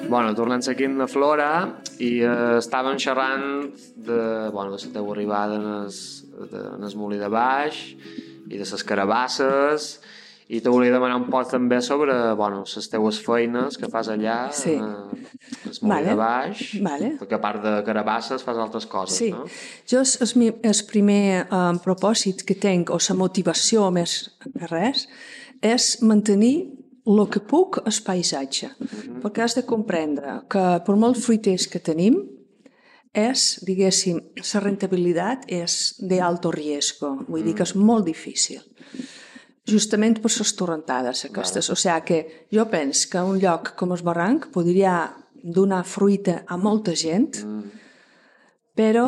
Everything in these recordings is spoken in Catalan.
Bueno, tornem aquí en la Flora i estàvem xerrant de la teva arribada en el molí de baix i de les carabasses, i te volia demanar un poc també sobre les teues feines que fas allà, Sí. el molí de baix, perquè a part de carabasses fas altres coses, sí. no? Jo el primer propòsit que tinc, o la motivació més que res, és mantenir el que puc el paisatge. Perquè has de comprendre que per molts fruiters que tenim, diguéssim, la rentabilitat és d'alto riesgo, vull dir que és molt difícil. Justament per les torrentades aquestes. O sigui que jo penso que un lloc com el barranc podria donar fruita a molta gent, però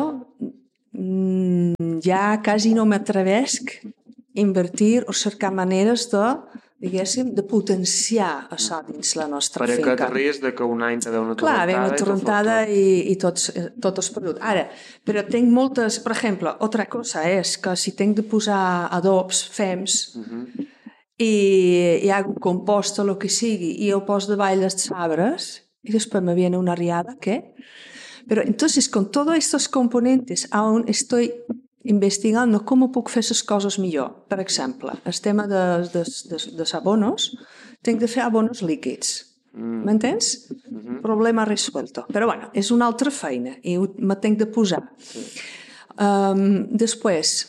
ja quasi no m'atrevesc a invertir o cercar maneres de, diguéssim, de potenciar això dins la nostra finca. Per aquest risc de que un any te ve una torrentada, ve una torrentada i tot és perdut. Ara, però tinc moltes... Per exemple, altra cosa és que si tinc de posar adobs fems i hi ha compost o el que sigui i ho poso davall dels arbres y después me viene una riada, ¿qué? Pero entonces con todos estos componentes aún estoy investigando com puc fer les coses millor. Per exemple, el tema dels abonos, tinc de fer abonos líquids. M'entens? Problema resuelto. Però bueno, és una altra feina i me tinc de posar. Després,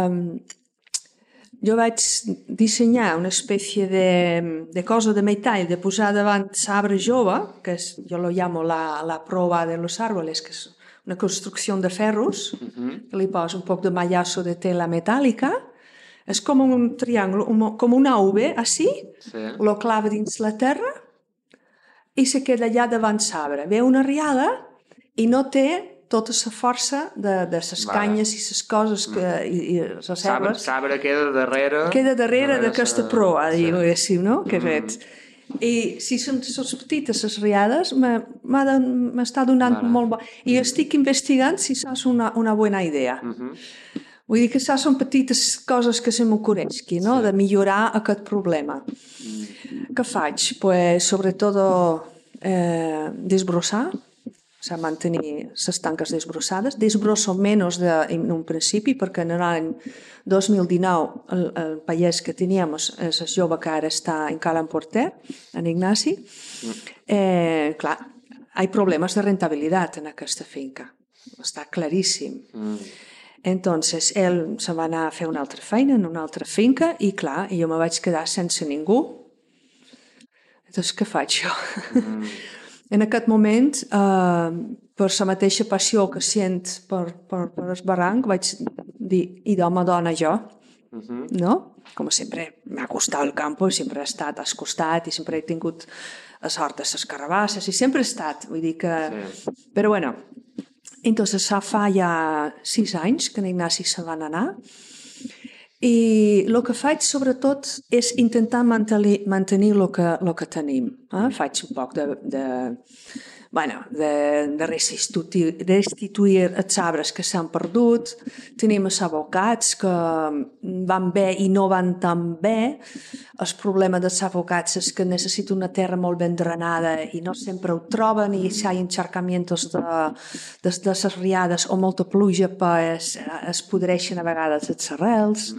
jo vaig dissenyar una espècie de cosa de metall de posar davant l'arbre jove, que jo lo llamo la proa de los árboles, que és una construcció de ferros, que li posa un poc de mallasso de tela metàl·lica, és com un triangle, com una V, així, lo clava dins la terra i se queda allà davant l'arbre. Ve una riada i no té tota la força de les canyes i les coses i les herbes. L'arbre queda darrere... Queda darrere d'aquesta proa, diguéssim, no? Que veig. I si són petites les riades m'està donant molt bo. I estic investigant si això és una bona idea. Vull dir que això són petites coses que se m'ocorresqui, no? De millorar aquest problema. Què faig? Pues sobretot desbrossar, o sigui, mantenir les tanques desbrossades. Desbrosso menys en un principi, perquè en l'any 2019 el pallès que teníem és el jove que ara està en Cala Porter, en Ignasi. Clar, hi ha problemes de rentabilitat en aquesta finca. Està claríssim. Entonces, ell se va anar a fer una altra feina en una altra finca i, clar, jo me vaig quedar sense ningú. Entonces, què faig jo? En aquest moment, per la mateixa passió que sent per el barranc, vaig dir, i d'home dona jo, no? Com sempre m'ha costat el campo, sempre he estat al costat i sempre he tingut la sort de les carabasses i sempre he estat, vull dir que... Però bueno, entonces fa ja 6 anys que en Ignasi se van anar i el que faig sobretot és intentar mantenir el que tenim. Faig un poc de restituir els arbres que s'han perdut. Tenim els abocats que van bé i no van tan bé. El problema dels abocats és que necessita una terra molt ben drenada i no sempre ho troben i si hi ha encharcamientos de les riades o molta pluja es podreixen a vegades els arrels.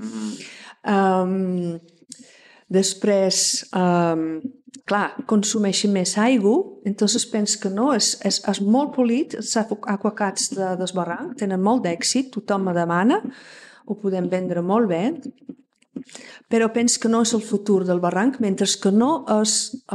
Després, clar, consumeixen més aigua, entonces penso que no, és molt polit, els aquacats del barranc tenen molt d'èxit, tothom me demana, ho podem vendre molt bé, però penso que no és el futur del barranc, mentre que no es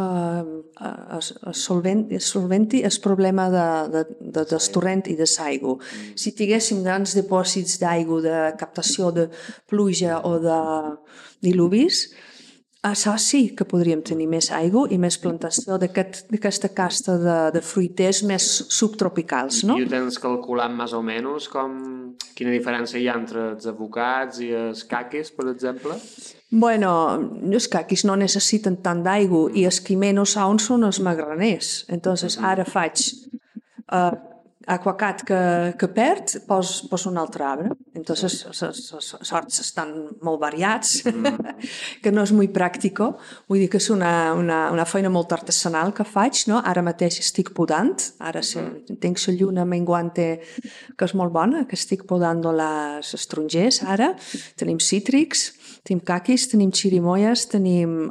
solventi el problema del torrent i de l'aigua. Si tinguéssim grans dipòsits d'aigua, de captació de pluja o de diluvis, això sí que podríem tenir més aigua i més plantació d'aquesta casta de fruiters més subtropicals, no? I ho tens calculat més o menys quina diferència hi ha entre els avocats i els caquis, per exemple? Bueno, els caquis no necessiten tant d'aigua i els que menys són els magraners. Entonces ara faig aquacat que perd, poso un altre arbre. entonces los horts estan molt variats, que no és molt pràctic, vull dir que és una feina molt artesanal que faig, no? Ara mateix estic podant, ara tinc la lluna menguante que és molt bona, que estic podant les tarongers ara, tenim cítrics, tenim caquis, tenim chirimoyas, tenim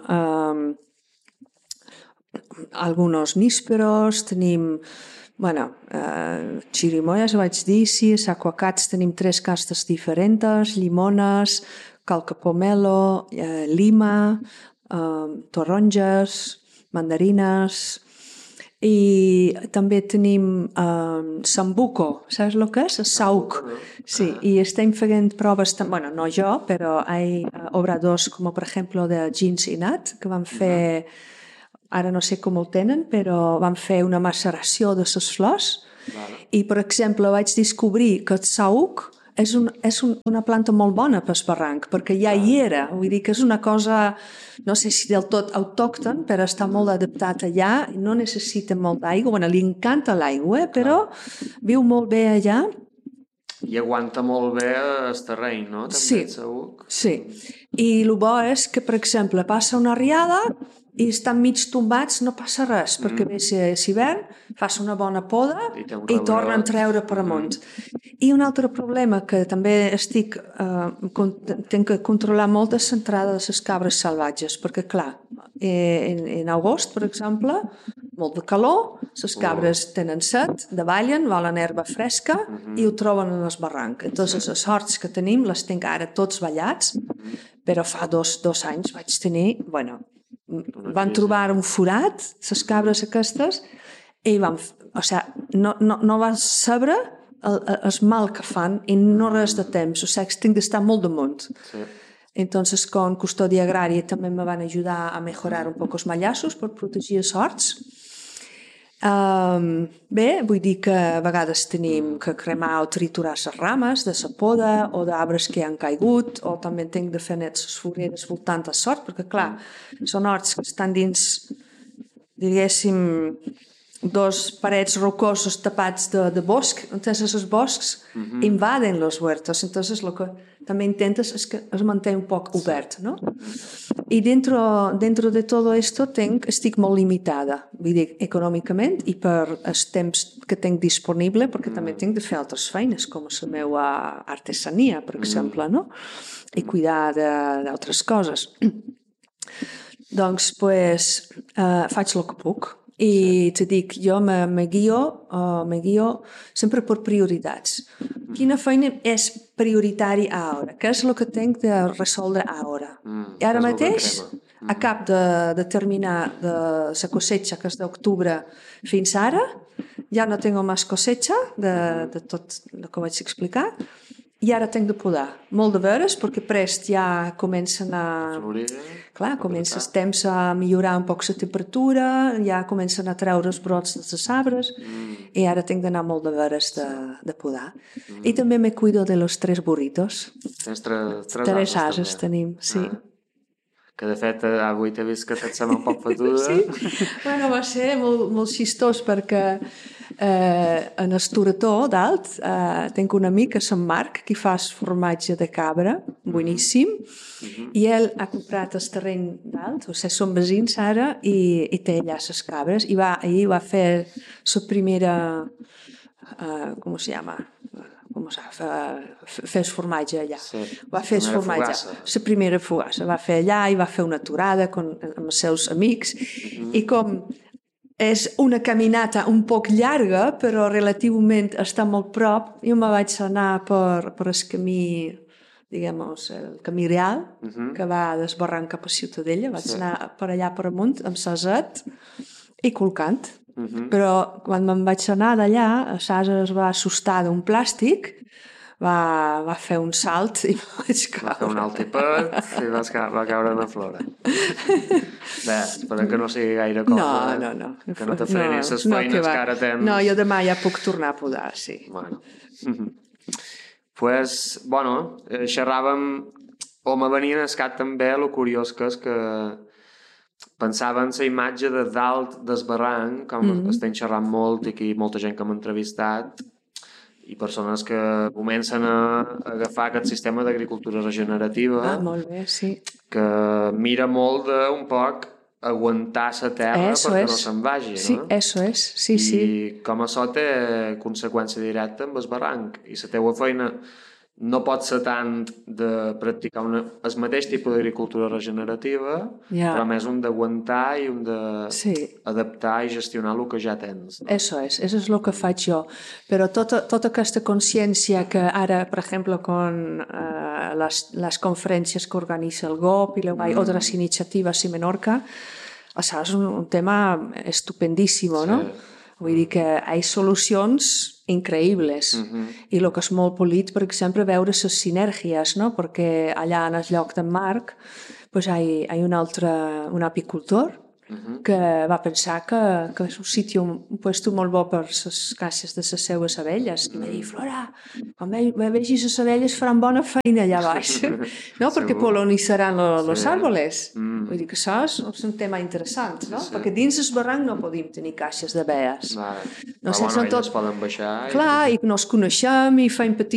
algunos nísperos, tenim chirimoyas, vaig dir, sí, aquacats, tenim 3 castes diferents, llimones, calcapomelo, lima, taronges, mandarines, i també tenim sambuco, saps el que és? Sauk. Sí, y estem fent proves, bueno, no jo, però hay obradors com per exemple de Jeans i Nat, que van fer, ara no sé com ho tenen, però van fer una maceració de les flors i, per exemple, vaig descobrir que el sauk és una planta molt bona pel barranc, perquè ja hi era, vull dir que és una cosa, no sé si del tot autòcton, però està molt adaptat allà, no necessita molt d'aigua, bueno, li encanta l'aigua, però viu molt bé allà. I aguanta molt bé el terreny, no? També, sí. I el bo és que, per exemple, passa una riada i estan mig tombats, no passa res, perquè ve l'hivern, fas una bona poda i tornen a treure per amunt. I un altre problema que també tinc que controlar molt és l'entrada de les cabres salvatges, perquè clar, en agost, per exemple, molt de calor, les cabres tenen set, davallen, volen herba fresca i ho troben en el barranc. Entonces, els horts que tenim les tinc ara tots ballats, però fa dos anys vaig tenir, van trobar un forat, les cabres aquestes, i no van saber el mal que fan i no res de temps, o sigui, tinc d'estar molt damunt. Entonces, con custodia agrària també me van ajudar a mejorar un poc els mallassos per protegir els horts. Bé, vull dir que a vegades tenim que cremar o triturar les rames de la poda o d'arbres que han caigut, o també tinc de fer net les foreres voltant dels horts, perquè clar, són horts que estan dins, diguéssim, 2 parets rocosos tapats de bosc, entonces els boscs invaden los huertos, entonces lo que també intentes és que es manté un poc obert, no? I dentro de todo esto estic molt limitada, vull dir, econòmicament i per els temps que tinc disponible, perquè també tinc de fer altres feines, com la meva artesania, per exemple, no? I cuidar d'altres coses. Doncs, faig el que puc. I te dic, jo me guio sempre per prioritats. Quina feina és prioritari ara? Què és el que tinc de resoldre ara? I ara mateix, a cap de terminar la cosecha, que és d'octubre fins ara, ja no tinc més cosecha de tot el que vaig explicar, i ara tinc de podar. Molt de veres, perquè prest ja comencen a... Clar, comença el temps a millorar un poc la temperatura, ja comencen a treure els brots dels arbres, i ara tinc d'anar molt de veres de podar. I també me cuido de los 3 burritos. Tens 3 ases tenim, sí. Que de fet avui t'he vist que se't sembla un poc fotuda. Sí, bueno, va ser molt xistós perquè en el Toretó dalt tinc un amic que és en Marc, que fa formatge de cabra, boníssim, i ell ha comprat el terreny dalt, o sigui, són veïns ara, i té allà les cabres, i ahir va fer la primera, com se llama? Fer el formatge allà. Va fer el formatge, la primera fogassa. Va fer allà i va fer una aturada amb els seus amics, i com és una caminata un poc llarga, però relativament està molt prop, jo me vaig anar per el camí, diguem, el camí real, que va des barranc cap a Ciutadella. Vaig anar per allà per amunt amb saset i colcant. Però quan me'n vaig anar d'allà, l'ase es va assustar d'un plàstic, va fer un salt i vaig caure. Va fer un alt tipet i va caure una flora. Bé, esperem que no sigui gaire cosa. No. Que no te frenin les feines que ara tens. No, jo demà ja puc tornar a podar, sí. Bueno. Pues, bueno, xerràvem, o me venia al cap també el curiós que és que pensava en la imatge de dalt del barranc, com estem xerrant molt i aquí molta gent que m'ha entrevistat, i persones que comencen a agafar aquest sistema d'agricultura regenerativa molt bé, sí. que mira molt d'un poc aguantar la terra perquè no se'n vagi, sí, no? Eso és, sí, sí. I com això té conseqüència directa amb el barranc. I la teua feina no pot ser tant de practicar el mateix tipus d'agricultura regenerativa, però més un d'aguantar i un d'adaptar i gestionar el que ja tens. No? Eso es lo que faig jo. Però tota aquesta consciència que ara, per exemple, con les conferències que organitza el GOP i luego hay otras iniciativas en Menorca, això és un tema estupendísimo, no? Vull dir que hi ha solucions increïbles i el que és molt polit, per exemple, veure les sinergies, no? Perquè allà en el lloc d'en Marc pues hi ha un apicultor que va pensar que és un puesto molt bo per les caixes de les seues abelles. I va dir, Flora, quan vegis les abelles faran bona feina allà baix, no? Perquè polonitzaran els árboles. Vull dir que això és un tema interessant, no? Perquè dins el barranc no podem tenir caixes d'abelles. No sé, elles poden baixar. Clar, i no es coneixem i feim petits